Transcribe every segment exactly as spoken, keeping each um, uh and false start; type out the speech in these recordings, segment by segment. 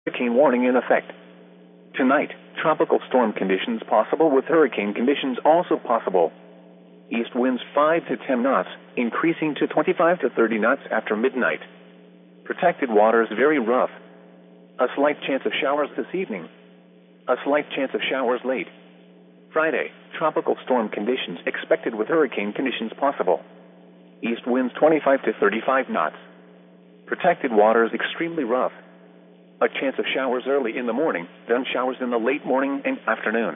Hurricane warning in effect. Tonight, tropical storm conditions possible with hurricane conditions also possible. East winds five to ten knots, increasing to twenty-five to thirty knots after midnight. Protected waters very rough. A slight chance of showers this evening. A slight chance of showers late. Friday, tropical storm conditions expected with hurricane conditions possible. East winds twenty-five to thirty-five knots. Protected waters extremely rough. A chance of showers early in the morning, then showers in the late morning and afternoon.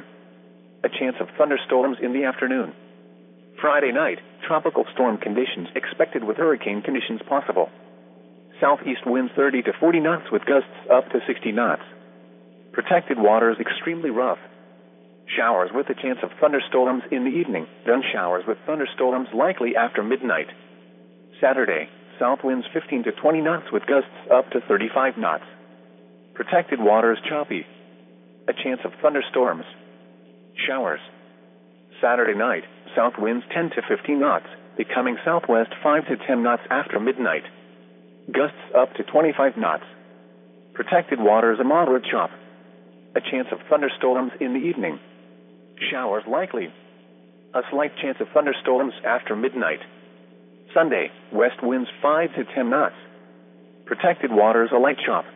A chance of thunderstorms in the afternoon. Friday night, tropical storm conditions expected with hurricane conditions possible. Southeast winds thirty to forty knots with gusts up to sixty knots. Protected waters extremely rough. Showers with a chance of thunderstorms in the evening, then showers with thunderstorms likely after midnight. Saturday, south winds fifteen to twenty knots with gusts up to thirty-five knots. Protected waters choppy. A chance of thunderstorms. Showers. Saturday night, south winds ten to fifteen knots, becoming southwest five to ten knots after midnight. Gusts up to twenty-five knots. Protected waters a moderate chop. A chance of thunderstorms in the evening. Showers likely. A slight chance of thunderstorms after midnight. Sunday, west winds five to ten knots. Protected waters a light chop.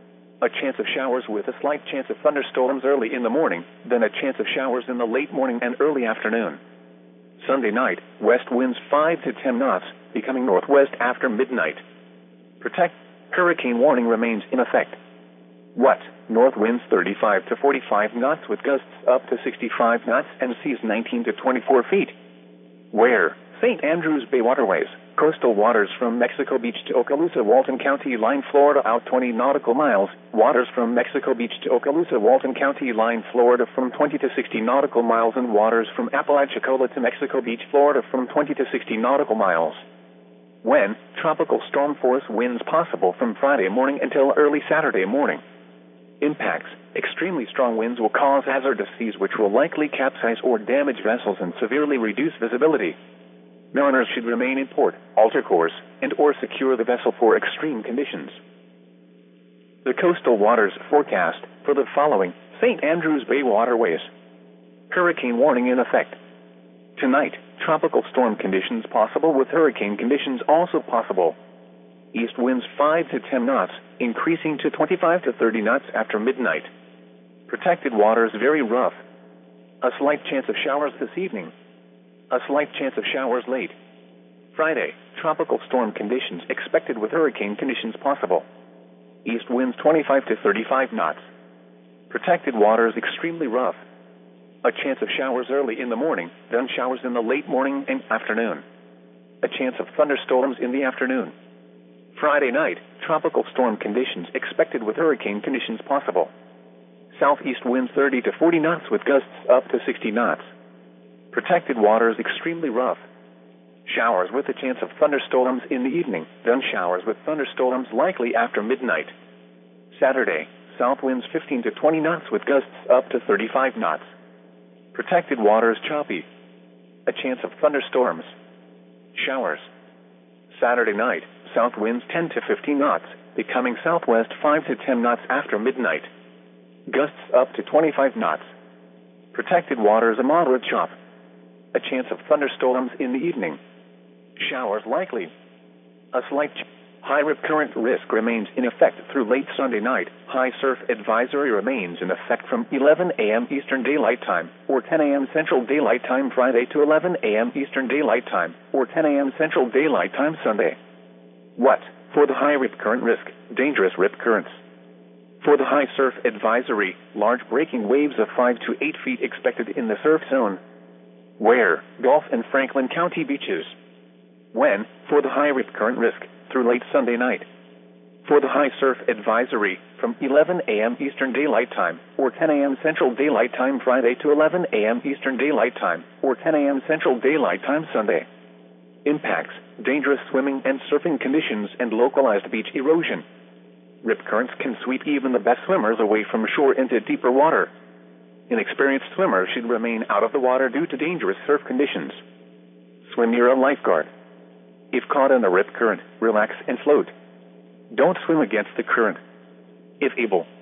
A chance of showers with a slight chance of thunderstorms early in the morning, then a chance of showers in the late morning and early afternoon. Sunday night, west winds five to ten knots, becoming northwest after midnight. Protect. Hurricane warning remains in effect. What? North winds thirty-five to forty-five knots with gusts up to sixty-five knots and seas nineteen to twenty-four feet. Where? Saint Andrews Bay waterways, coastal waters from Mexico Beach to Okaloosa, Walton County line, Florida out twenty nautical miles, waters from Mexico Beach to Okaloosa, Walton County line, Florida from twenty to sixty nautical miles, and waters from Apalachicola to Mexico Beach, Florida from twenty to sixty nautical miles. When? Tropical storm force winds possible from Friday morning until early Saturday morning. Impacts. Extremely strong winds will cause hazardous seas which will likely capsize or damage vessels and severely reduce visibility. Mariners should remain in port, alter course, and or secure the vessel for extreme conditions. The coastal waters forecast for the following Saint Andrews Bay waterways. Hurricane warning in effect. Tonight, tropical storm conditions possible with hurricane conditions also possible. East winds five to ten knots, increasing to twenty-five to thirty knots after midnight. Protected waters very rough. A slight chance of showers this evening. A slight chance of showers late. Friday, tropical storm conditions expected with hurricane conditions possible. East winds twenty-five to thirty-five knots. Protected waters extremely rough. A chance of showers early in the morning, then showers in the late morning and afternoon. A chance of thunderstorms in the afternoon. Friday night, tropical storm conditions expected with hurricane conditions possible. Southeast winds thirty to forty knots with gusts up to sixty knots. Protected waters extremely rough. Showers with a chance of thunderstorms in the evening, then showers with thunderstorms likely after midnight. Saturday, south winds fifteen to twenty knots with gusts up to thirty-five knots. Protected waters choppy. A chance of thunderstorms. Showers. Saturday night, south winds ten to fifteen knots, becoming southwest five to ten knots after midnight. Gusts up to twenty-five knots. Protected waters a moderate chop. A chance of thunderstorms in the evening. Showers likely. A slight ch- high rip current risk remains in effect through late Sunday night. High surf advisory remains in effect from eleven a.m. Eastern Daylight Time or ten a.m. Central Daylight Time Friday to eleven a.m. Eastern Daylight Time or ten a.m. Central Daylight Time Sunday. What? For the high rip current risk, dangerous rip currents. For the high surf advisory, large breaking waves of five to eight feet expected in the surf zone. Where? Gulf and Franklin County beaches. When? For the high rip current risk, through late Sunday night. For the high surf advisory, from eleven a.m. Eastern Daylight Time, or ten a.m. Central Daylight Time Friday to eleven a.m. Eastern Daylight Time, or ten a.m. Central Daylight Time Sunday. Impacts, dangerous swimming and surfing conditions and localized beach erosion. Rip currents can sweep even the best swimmers away from shore into deeper water. Inexperienced swimmers should remain out of the water due to dangerous surf conditions. Swim near a lifeguard. If caught in a rip current, relax and float. Don't swim against the current. If able,